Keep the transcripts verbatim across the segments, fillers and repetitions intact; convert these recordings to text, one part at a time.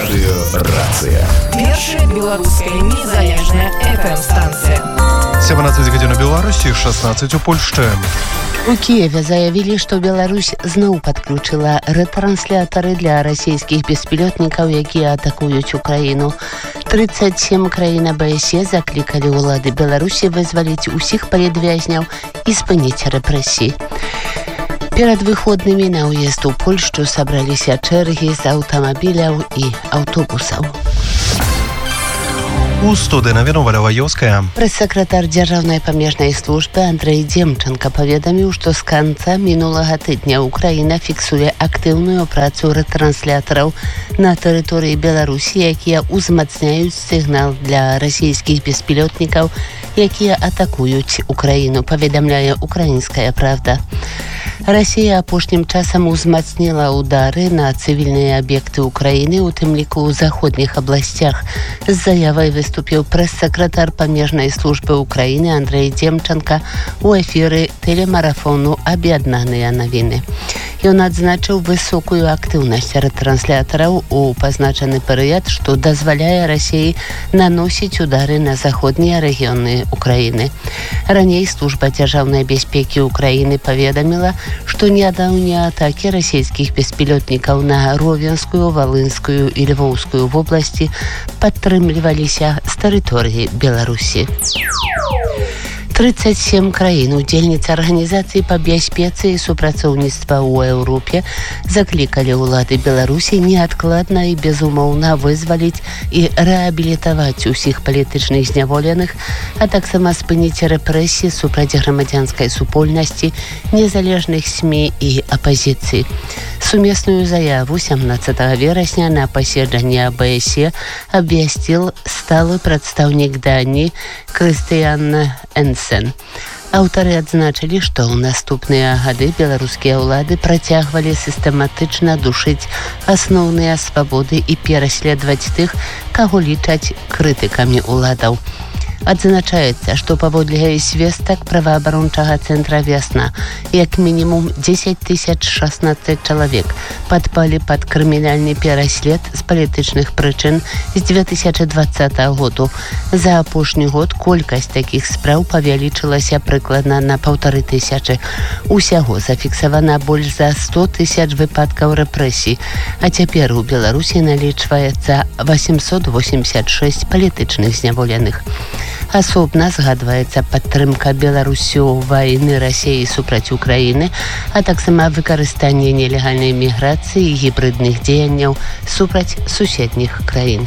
Радыё «Рацыя». Першая беларуская незалежная эф эм-станция. семнадцать гадзін у Беларусі, шестнадцать у Польшчы. У Киеве заявили, что Беларусь зноў подключила ретранслятары для российских беспилотников, якія атакуюць Украину. тридцать семь краін а бэ эс е закликали улады Беларусі вызваліць усіх палітвязняў і спыніць рэпрэсіі. Перад выходнымі на ўезд у Польшчу сабраліся чэргі з аўтамабіляў і аўтобусаў. У студыі навіну Валя Ваёўская. Прэс-сакратар дзяржаўнай памежнай службы Андрэй Демчанка паведаміў, што з канца мінулага тыдня Украіна фіксуе актыўную працу ретранслятараў на тэрыторыі Беларусі, якія ўзмацняюць сігнал для расійскіх беспілётнікаў, якія атакуюць Украіну, паведамляе «Украінская правда». Расія апошнім часам узмацніла ўдары на цывільныя аб'екты Украіны, у тым ліку ў заходніх абласцях. З заявай выступіў прэс-сакратар памежнай службы Украіны Андрэй Демчанка у эфіры тэлемарафону «Аб'яднаныя навіны». Ён адзначыў высокую актыўнасць ретранслятараў у пазначаны перыяд, што дазваляе Расіі наносіць удары на заходнія рэгіёны Украіны. Раней служба дзяржаўнай бяспекі Украіны паведаміла, што нядаўнія атакі расійскіх беспілётнікаў на Ровенскую, Валынскую і Львоўскую вобласці падтрымліваліся з тэрыторыі Беларусі. тридцать семь краін удзельніц арганізацыі па бяспецы і супрацоўніцтва ў Еўропе заклікалі ўлады Беларусі неадкладна і безумоўна вызваліць і рэабілітаваць усіх палітычных зняволеных, а таксама спыніць рэпрэсіі супраць грамадзянскай супольнасці, незалежных СМІ і апазіцыі. Сумесную заяву семнадцатага верасня на паседжанні а бэ эс е абвясціл сталы прадстаўнік Даніі Крыстыян Энсен. Аўтары адзначылі, што ў наступныя гады беларускія ўлады працягвалі сістэматычна душыць асноўныя свабоды і пераследаваць тых, каго лічаць крытыкамі ўладаў. Адзначаецца, што паводле звестак праваабарончага цэнтра «Вясна» як мінімум дзесяць тысяч шаснаццаць чалавек падпалі пад крымінальны пераслед з палітычных прычын з дзве тысячы дваццатага году. За апошні год колькасць такіх спраў павялічылася прыкладна на паўтары тысячы. Усяго зафіксавана больш за сто тысяч выпадкаў рэпрэсій, а цяпер у Беларусі налічваецца восемьсот восемьдесят шесть палітычных зняволеных. Асобна згадваецца падтрымка Беларусю вайны Расіі супраць Украіны, а таксама выкарыстанне нелегальнай міграцыі і гібрыдных дзеянняў супраць суседніх краін.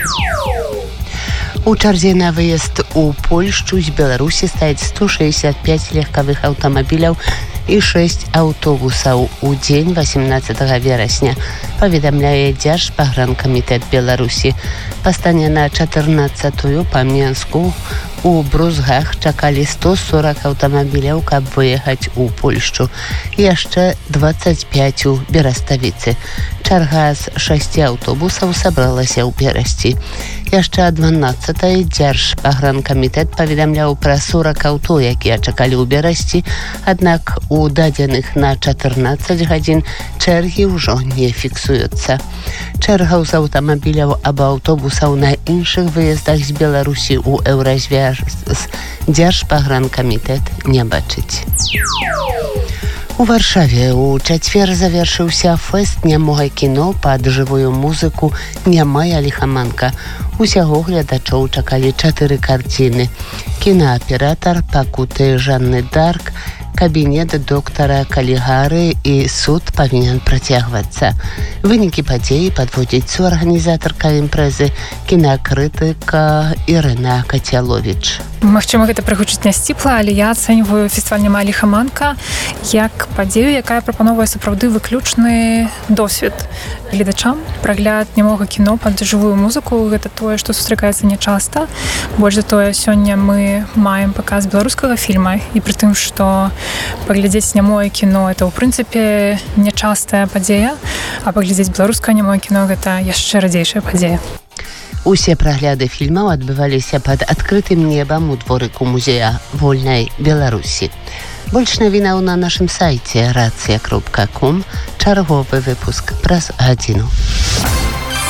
У чарзе на выезд у Польшчу з Беларусі стаіць сто шэсцьдзесят пяць легкавых аўтамабіляў і шэсць аўтобусаў у дзень восемнадцатага верасня, паведамляе Дзяржпагранкамітэт Беларусі. Па стане на чатырнаццатую па Менску у Брузгах чакалі сто сорок аўтамабіляў, каб выехаць у Польшчу. Яшчэ дваццаць пяць у Бераставіцы. Чарга з шасці аўтобусаў сабралася ў Берасці. Яшчэ о дванаццатай Дзяржпагранкамітэт паведамляў пра сорок аўто, якія чакалі ў Берасці, аднак у дадзеных на чатырнаццаць гадзін чэргі ўжо не фіксуюцца. Чэргаў з аўтамабіляў або аўтобусаў на іншых выездах з Беларусі ў Еўразвяз Дзяржпагранкамітэт не бачыць. У Варшаве у чацвер завершыўся фэст нямога кіно пад жывую музыку «Нямая ліхаманка». Усяго глядачоў чакалі чатыры карціны. Кінааператар «Пакуты Жанны Дарк», кабінет доктара Калігары і суд павінен працягвацца. Вынікі падзеі падводзіць суарганізатарка імпрэзы, кінакрытыка Ірына Кацяловіч. Магчыма, гэта прагучыць нясціпла, але я ацэньваю фестываль «Нямая ліхаманка» як падзею, якая прапановвае сапраўды выключны досвед гледачам. Прагляд нямога кіно пад жывую музыку — гэта тое, што сустракаецца нячаста. Больш за тое, сёння мы маем паказ беларускага фільма, і пры тым, што паглядзець нямое кіно — это ў прынцыпе нячастая падзея, а паглядзець беларускае нямое кіно — гэта яшчэ радзейшая падзея. Усе прагляды фільмаў адбываліся пад адкрытым небам у дворыку музея вольнай Беларусі. Больш навінаў на нашым сайце рацыя кропка ком. Чарговы выпуск праз гадзіну.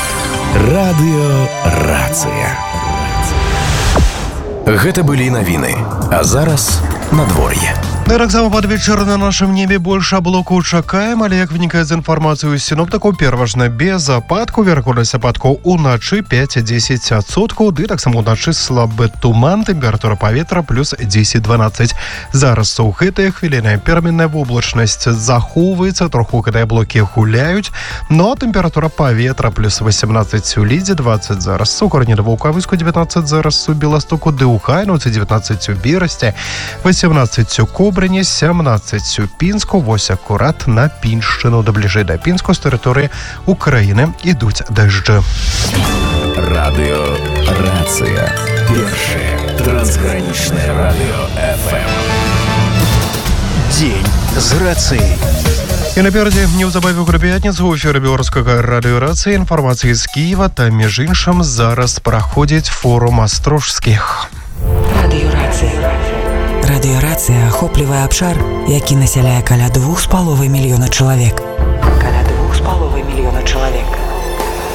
Радыёрацыя. Гэта былі навіны, а зараз надвор'е. На таксама пад вечар на нашым небе больш аблокаў чакаем, але як вынікае з інфармацыі сіноптыкаў, пераважна без ападку, верагоднасць ападкаў уначы пяць-дзесяць адсоткаў, ды таксама уначы слабы туман, тэмпература паветра плюс дзесяць-дванаццаць. Зараз у гэтыя хвіліны пераменная воблачнасць захоўваецца, троху гэтыя блокі гуляюць, но тэмпература паветра плюс васемнаццаць у Лідзе, дваццаць зараз у Карнеда Ваўкавыску, девятнадцать зараз у Беластоку, ды ў Хайнуцы, девятнадцать у Берасці, восемнадцать у Кобрыні, сямнаццаць у Пінску, вось акурат на Піншчыну. Да бліжэй да Пінску з тэрыторыі Украіны ідуць дажджы. Радыёрацыя. Першае трансгранічнае радыё эф эм. Дзень з рацыяй. І наперадзе неўзабаве ў пятніцу ў эфіры беларускага радыёрацыі інфармацыі з Кіева, там між іншым зараз праходзіць форум астрожскіх. Радыёрацыя. Радыёрацыя ахоплівае абшар, які насяляе каля двух з паловай мільёна чалавек. Каля двух з паловай мільёна чалавек.